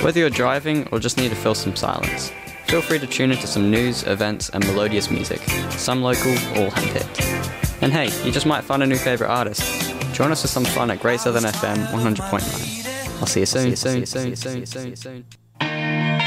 Whether you're driving or just need to fill some silence, feel free to tune into some news, events, and melodious music, some local, all handpicked. And hey, you just might find a new favourite artist. Join us for some fun at Great Southern FM 100.9. I'll see you soon.